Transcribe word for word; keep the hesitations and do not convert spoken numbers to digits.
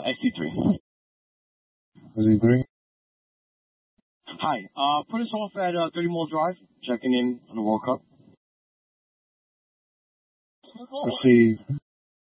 S C three. S C three. Hi. Uh, put us off at uh, thirty Mall Drive. Checking in on the World Cup. Received.